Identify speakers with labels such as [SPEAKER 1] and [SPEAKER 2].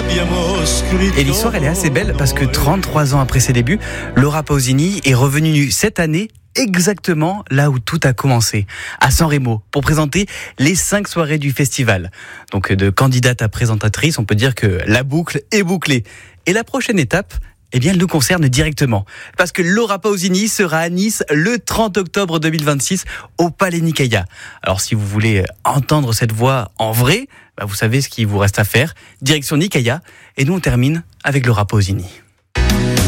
[SPEAKER 1] Et l'histoire, elle est assez belle parce que 33 ans après ses débuts, Laura Pausini est revenue cette année exactement là où tout a commencé, à San Remo, pour présenter les 5 soirées du festival. Donc de candidate à présentatrice, on peut dire que la boucle est bouclée. Et la prochaine étape, eh bien, elle nous concerne directement. Parce que Laura Pausini sera à Nice le 30 octobre 2026 au Palais Nicaïa. Alors, si vous voulez entendre cette voix en vrai, vous savez ce qu'il vous reste à faire. Direction Nicaïa. Et nous, on termine avec Laura Pausini.